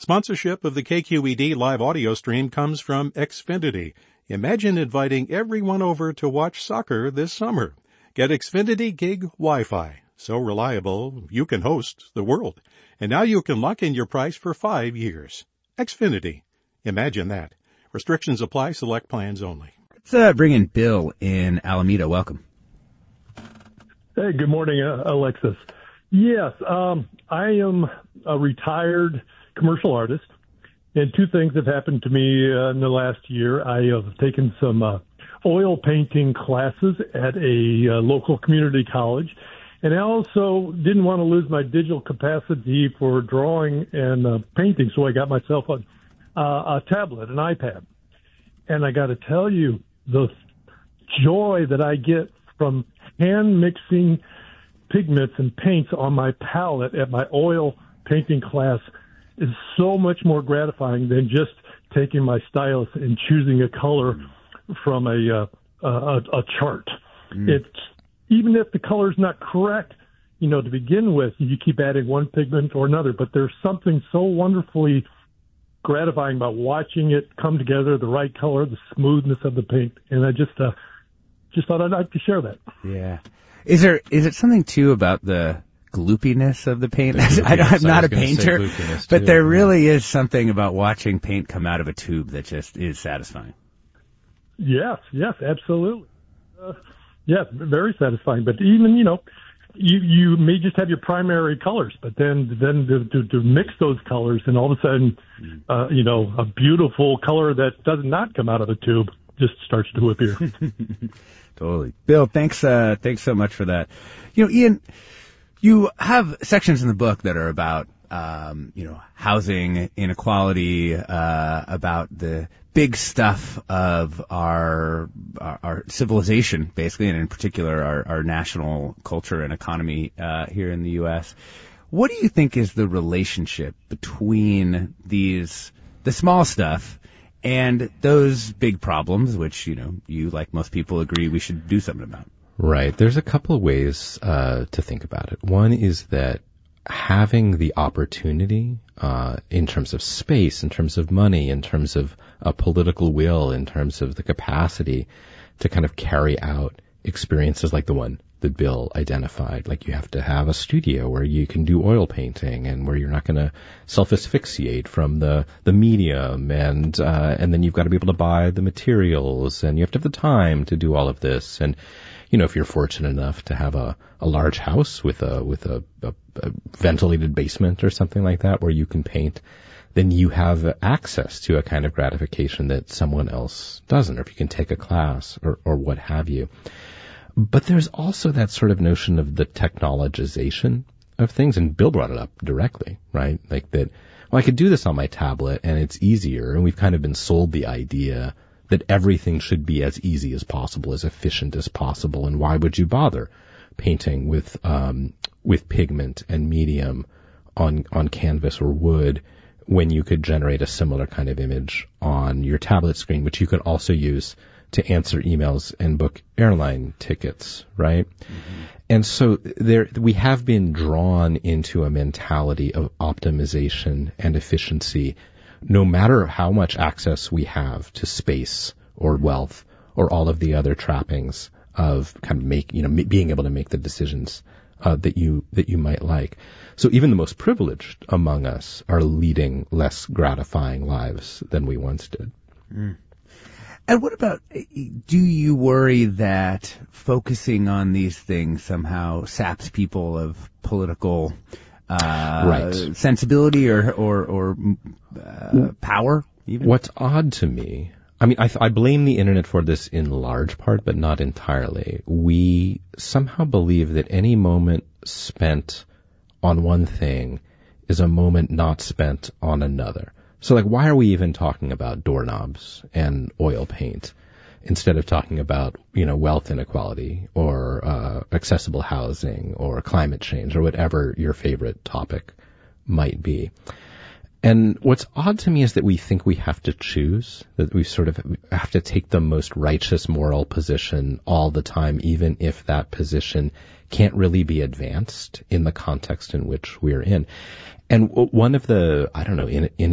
Sponsorship of the KQED live audio stream comes from Xfinity. Imagine inviting everyone over to watch soccer this summer. Get Xfinity Gig Wi-Fi. So reliable, you can host the world. And now you can lock in your price for 5 years. Xfinity. Imagine that. Restrictions apply. Select plans only. Let's bring in Bill in Alameda. Welcome. Hey, good morning, Alexis. Yes, I am a retired commercial artist, and two things have happened to me in the last year. I have taken some oil painting classes at a local community college, and I also didn't want to lose my digital capacity for drawing and painting, so I got myself a tablet, an iPad. And I got to tell you, the joy that I get from hand mixing pigments and paints on my palette at my oil painting class is so much more gratifying than just taking my stylus and choosing a color from a chart. It's even if the color's not correct, to begin with, you keep adding one pigment or another, but there's something so wonderfully gratifying about watching it come together, the right color, the smoothness of the paint, and I just thought I'd like to share that. Yeah. Is it something too about the gloopiness of the paint? I'm not a painter, but there really is something about watching paint come out of a tube that just is satisfying. Yes, absolutely. Very satisfying. But even, you may just have your primary colors, but then to mix those colors and all of a sudden, a beautiful color that does not come out of a tube just starts to appear. Totally. Bill, thanks so much for that. Ian, you have sections in the book that are about, housing inequality, about the big stuff of our civilization, basically, and in particular our national culture and economy, here in the U.S. What do you think is the relationship between the small stuff and those big problems, which, you, like most people, agree we should do something about? Right. There's a couple of ways to think about it. One is that having the opportunity in terms of space, in terms of money, in terms of a political will, in terms of the capacity to kind of carry out experiences like the one that Bill identified. Like, you have to have a studio where you can do oil painting and where you're not going to self-asphyxiate from the medium, and then you've got to be able to buy the materials, and you have to have the time to do all of this. And if you're fortunate enough to have a large house with a ventilated basement or something like that where you can paint, then you have access to a kind of gratification that someone else doesn't, or if you can take a class or what have you. But there's also that sort of notion of the technologization of things, and Bill brought it up directly, right? Like that, well, I could do this on my tablet and it's easier, and we've kind of been sold the idea that everything should be as easy as possible, as efficient as possible, and why would you bother painting with pigment and medium on canvas or wood when you could generate a similar kind of image on your tablet screen, which you could also use to answer emails and book airline tickets, right? Mm-hmm. And so we have been drawn into a mentality of optimization and efficiency, no matter how much access we have to space or wealth or all of the other trappings of kind of being able to make the decisions that you might like. So even the most privileged among us are leading less gratifying lives than we once did. Mm. And what about, do you worry that focusing on these things somehow saps people of political sensibility or power even? What's odd to me, I blame the internet for this in large part, but not entirely. We somehow believe that any moment spent on one thing is a moment not spent on another. So, why are we even talking about doorknobs and oil paint instead of talking about, wealth inequality or accessible housing or climate change or whatever your favorite topic might be? And what's odd to me is that we think we have to choose, that we sort of have to take the most righteous moral position all the time, even if that position can't really be advanced in the context in which we're in. And one of the, in